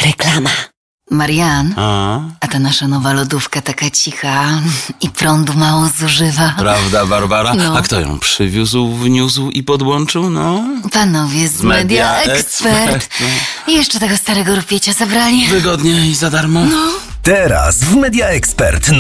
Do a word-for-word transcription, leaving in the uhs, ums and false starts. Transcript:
Reklama. Marian, A? a ta nasza nowa lodówka taka cicha i prądu mało zużywa. Prawda, Barbara? No. A kto ją przywiózł, wniósł i podłączył? No. Panowie z Media Expert. I jeszcze tego starego rupiecia zabrali. Wygodnie i za darmo. No. Teraz w Media Expert